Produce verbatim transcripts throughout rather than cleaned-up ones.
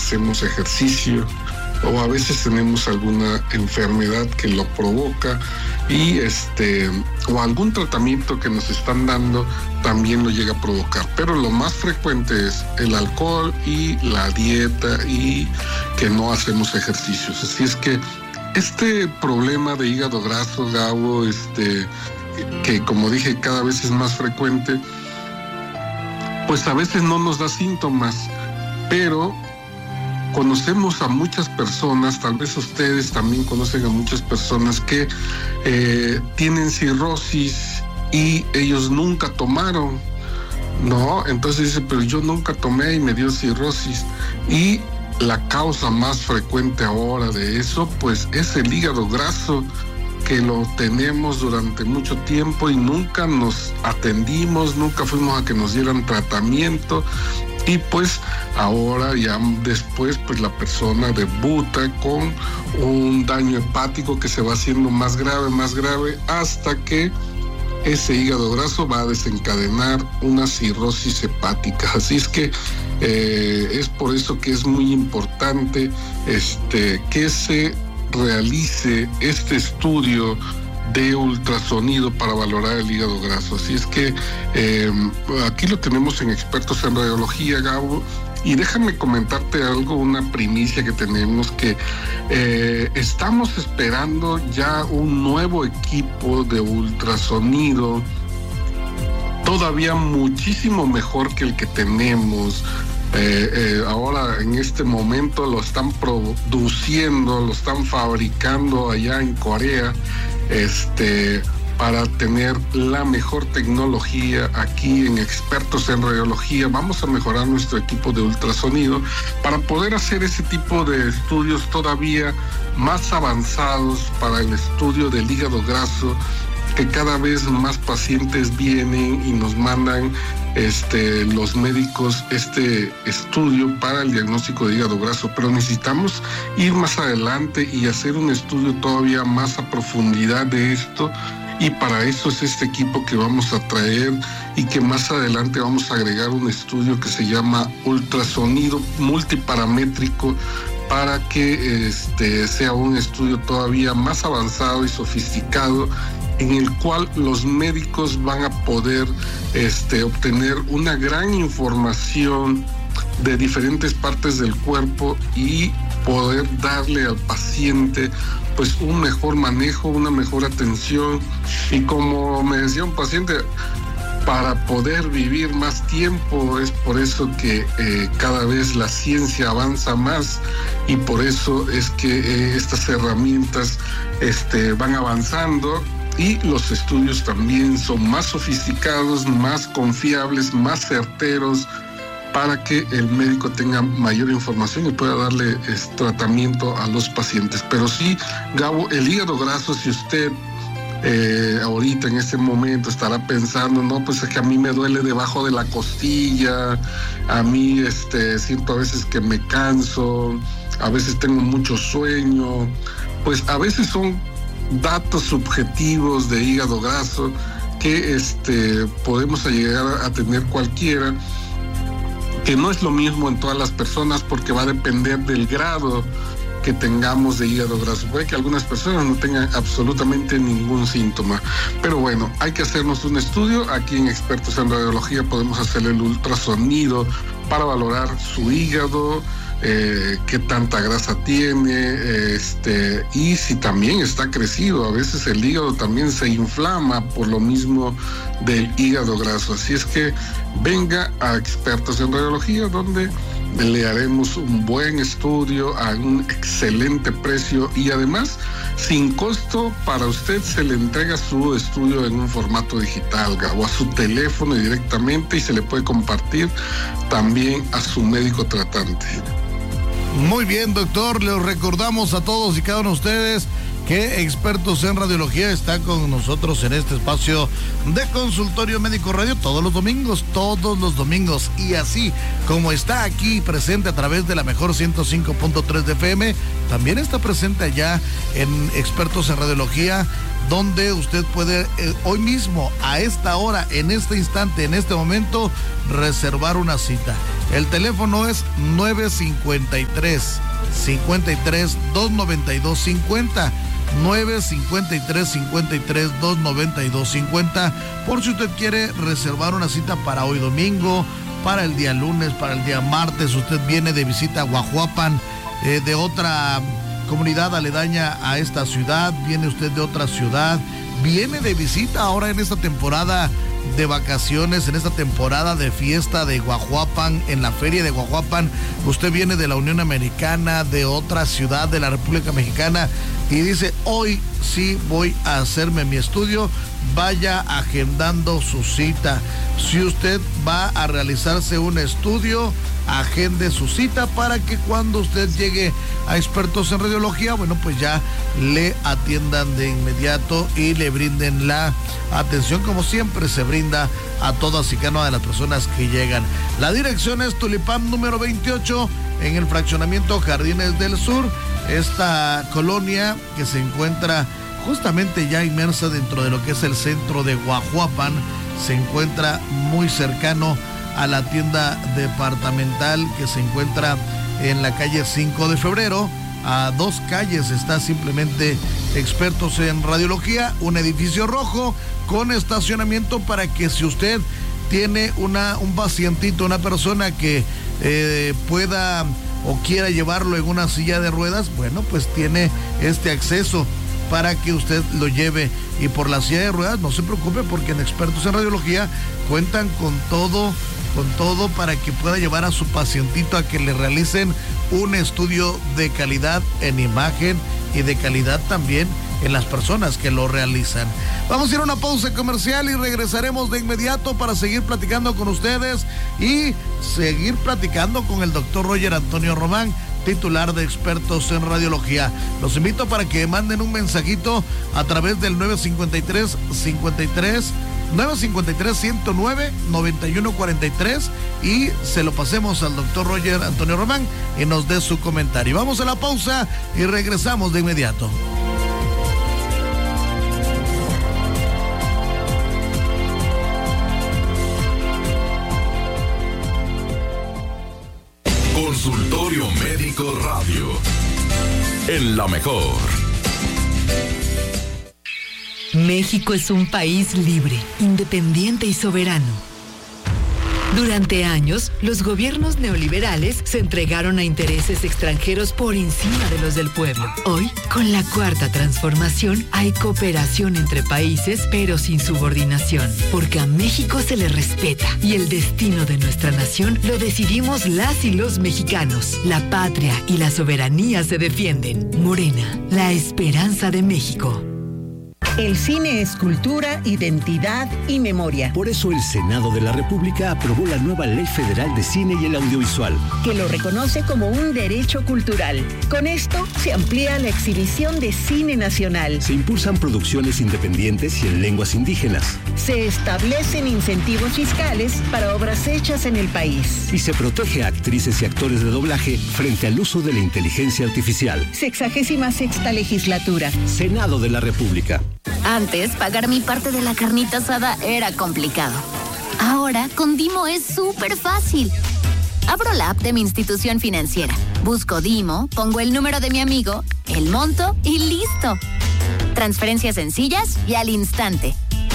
hacemos ejercicio, o a veces tenemos alguna enfermedad que lo provoca y este o algún tratamiento que nos están dando también lo llega a provocar. Pero lo más frecuente es el alcohol y la dieta y que no hacemos ejercicios. Así es que este problema de hígado graso, Gabo, este, que como dije cada vez es más frecuente, pues a veces no nos da síntomas, pero conocemos a muchas personas, tal vez ustedes también conocen a muchas personas que eh, tienen cirrosis y ellos nunca tomaron, ¿no? Entonces dice, pero yo nunca tomé y me dio cirrosis. Y la causa más frecuente ahora de eso, pues es el hígado graso, que lo tenemos durante mucho tiempo y nunca nos atendimos, nunca fuimos a que nos dieran tratamiento. Y pues ahora ya después pues la persona debuta con un daño hepático que se va haciendo más grave, más grave, hasta que ese hígado graso va a desencadenar una cirrosis hepática. Así es que eh, es por eso que es muy importante este, que se realice este estudio de ultrasonido para valorar el hígado graso. Así es que eh, aquí lo tenemos en Expertos en Radiología, Gabo, y déjame comentarte algo, una primicia que tenemos, que eh, estamos esperando ya un nuevo equipo de ultrasonido, todavía muchísimo mejor que el que tenemos. Eh, eh, ahora en este momento lo están produciendo, lo están fabricando allá en Corea, este, para tener la mejor tecnología aquí en Expertos en Radiología. Vamos a mejorar nuestro equipo de ultrasonido para poder hacer ese tipo de estudios todavía más avanzados para el estudio del hígado graso, que cada vez más pacientes vienen y nos mandan este, los médicos este estudio para el diagnóstico de hígado graso, pero necesitamos ir más adelante y hacer un estudio todavía más a profundidad de esto, y para eso es este equipo que vamos a traer y que más adelante vamos a agregar un estudio que se llama ultrasonido multiparamétrico, para que este, sea un estudio todavía más avanzado y sofisticado, en el cual los médicos van a poder este, obtener una gran información de diferentes partes del cuerpo y poder darle al paciente pues un mejor manejo, una mejor atención. Y como me decía un paciente, para poder vivir más tiempo, es por eso que eh, cada vez la ciencia avanza más, y por eso es que eh, estas herramientas este, van avanzando. Y los estudios también son más sofisticados, más confiables, más certeros, para que el médico tenga mayor información y pueda darle este, tratamiento a los pacientes. Pero sí, Gabo, el hígado graso, si usted eh, ahorita en este momento estará pensando, no, pues es que a mí me duele debajo de la costilla, a mí este, siento a veces que me canso, a veces tengo mucho sueño, pues a veces son datos subjetivos de hígado graso que este, podemos llegar a tener cualquiera, que no es lo mismo en todas las personas porque va a depender del grado que tengamos de hígado graso. Puede que algunas personas no tengan absolutamente ningún síntoma, pero bueno, hay que hacernos un estudio. Aquí en Expertos en Radiología podemos hacer el ultrasonido para valorar su hígado, Eh, qué tanta grasa tiene, este, y si también está crecido. A veces el hígado también se inflama por lo mismo del hígado graso. Así es que venga a Expertos en Radiología, donde le haremos un buen estudio a un excelente precio, y además sin costo para usted se le entrega su estudio en un formato digital o a su teléfono directamente, y se le puede compartir también a su médico tratante. Muy bien, doctor, les recordamos a todos y cada uno de ustedes que Expertos en Radiología está con nosotros en este espacio de Consultorio Médico Radio todos los domingos, todos los domingos, y así como está aquí presente a través de la mejor ciento cinco punto tres de F M, también está presente allá en Expertos en Radiología donde usted puede eh, hoy mismo, a esta hora, en este instante, en este momento, reservar una cita. El teléfono es nueve cinco tres, cinco tres, dos nueve dos cinco cero. nueve cinco tres, cinco tres, dos nueve dos cinco cero, por si usted quiere reservar una cita para hoy domingo, para el día lunes, para el día martes. Usted viene de visita a Guajuapan, eh, de otra comunidad aledaña a esta ciudad, viene usted de otra ciudad, viene de visita ahora en esta temporada de vacaciones, en esta temporada de fiesta de Guajuapan, en la feria de Guajuapan. Usted viene de la Unión Americana, de otra ciudad de la República Mexicana, y dice, hoy sí voy a hacerme mi estudio. Vaya agendando su cita. Si usted va a realizarse un estudio, agende su cita para que cuando usted llegue a Expertos en Radiología, bueno, pues ya le atiendan de inmediato y le brinden la atención como siempre se brinda a todas y cada una de las personas que llegan. La dirección es Tulipán número veintiocho, en el fraccionamiento Jardines del Sur, esta colonia que se encuentra justamente ya inmersa dentro de lo que es el centro de Guajuapan. Se encuentra muy cercano a la tienda departamental que se encuentra en la calle cinco de febrero. A dos calles está simplemente Expertos en Radiología, un edificio rojo con estacionamiento para que si usted tiene una, un pacientito, una persona que eh, pueda o quiera llevarlo en una silla de ruedas, bueno, pues tiene este acceso para que usted lo lleve. Y por la silla de ruedas no se preocupe, porque en Expertos en Radiología cuentan con todo, con todo para que pueda llevar a su pacientito a que le realicen un estudio de calidad en imagen y de calidad también en las personas que lo realizan. Vamos a ir a una pausa comercial y regresaremos de inmediato para seguir platicando con ustedes y seguir platicando con el doctor Roger Antonio Román, titular de Expertos en Radiología. Los invito para que manden un mensajito a través del nueve cinco tres, cinco tres, nueve cinco tres, ciento nueve, noventa y uno cuarenta y tres y se lo pasemos al doctor Roger Antonio Román y nos dé su comentario. Vamos a la pausa y regresamos de inmediato. Consultorio Médico Radio. En la mejor. México es un país libre, independiente y soberano. Durante años, los gobiernos neoliberales se entregaron a intereses extranjeros por encima de los del pueblo. Hoy, con la cuarta transformación, hay cooperación entre países, pero sin subordinación, porque a México se le respeta y el destino de nuestra nación lo decidimos las y los mexicanos. La patria y la soberanía se defienden. Morena, la esperanza de México. El cine es cultura, identidad y memoria. Por eso el Senado de la República aprobó la nueva Ley Federal de Cine y el Audiovisual, que lo reconoce como un derecho cultural. Con esto se amplía la exhibición de cine nacional. Se impulsan producciones independientes y en lenguas indígenas. Se establecen incentivos fiscales para obras hechas en el país. Y se protege a actrices y actores de doblaje frente al uso de la inteligencia artificial. Sexagésima sexta legislatura. Senado de la República. Antes, pagar mi parte de la carnita asada era complicado. Ahora, con Dimo es súper fácil. Abro la app de mi institución financiera, busco Dimo, pongo el número de mi amigo, el monto y listo. Transferencias sencillas y al instante.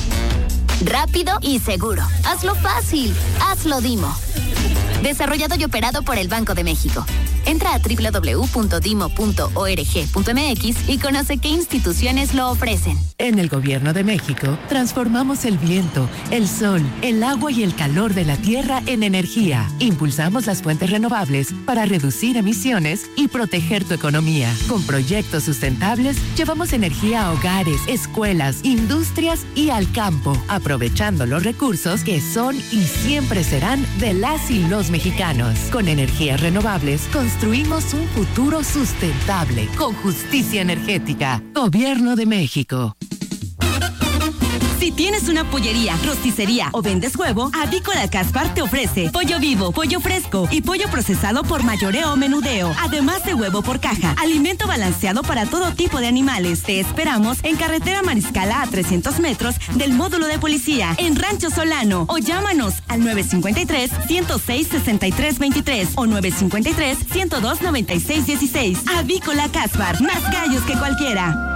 Rápido y seguro. Hazlo fácil. Hazlo Dimo. Desarrollado y operado por el Banco de México. Entra a doble u doble u doble u punto dimo punto org punto m x y conoce qué instituciones lo ofrecen. En el Gobierno de México, transformamos el viento, el sol, el agua y el calor de la tierra en energía. Impulsamos las fuentes renovables para reducir emisiones y proteger tu economía. Con proyectos sustentables, llevamos energía a hogares, escuelas, industrias y al campo, aprovechando los recursos que son y siempre serán de las y los mexicanos. Con energías renovables, construimos un futuro sustentable, con justicia energética. Gobierno de México. Si Si tienes una pollería, rosticería o vendes huevo, Avícola Caspar te ofrece pollo vivo, pollo fresco y pollo procesado por mayoreo o menudeo, además de huevo por caja, alimento balanceado para todo tipo de animales. Te esperamos en Carretera Mariscala a trescientos metros del módulo de policía, en Rancho Solano, o llámanos al nueve cinco tres, uno cero seis, seis tres dos tres o nueve cinco tres, uno cero dos, nueve seis uno seis. Avícola Caspar, más gallos que cualquiera.